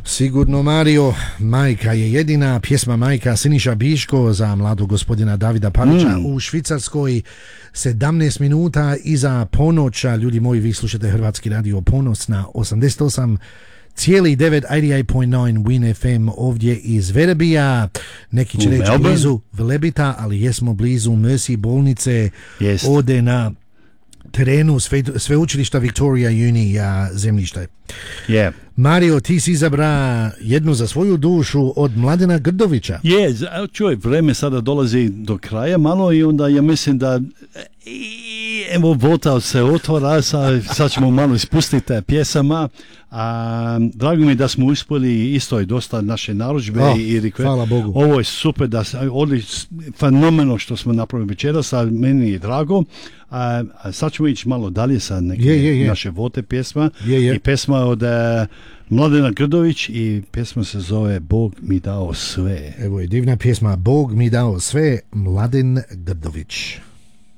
Sigurno, Mario. Majka je jedina. Pjesma Majka Siniša Biško za mladog gospodina Davida Palića u Švicarskoj. 17 minuta iza ponoća. Ljudi moji, vi slušate Hrvatski radio Ponos na 88,9 88.9 Win FM ovdje iz Verebija. Neki će reći blizu Velebita, ali jesmo blizu Mercy bolnice. Ode na terenu sveučilišta Victoria Uni zemljište. Mario, ti si izabra jednu za svoju dušu od Mladena Grdovića. Čuj, vreme sada dolazi do kraja malo i onda ja mislim da evo vota se otvora, sad ćemo malo ispustiti pjesama. Drago mi da smo uspjeli isto i dosta naše narudžbe i hvala Bogu. Ovo je super, fenomeno što smo napravili večeras, a meni je drago. Sad ćemo ići malo dalje sa neke naše vote pjesma i pjesma od Mladena Grdović i pjesma se zove Bog mi dao sve. Evo je divna pjesma Bog mi dao sve, Mladen Grdović.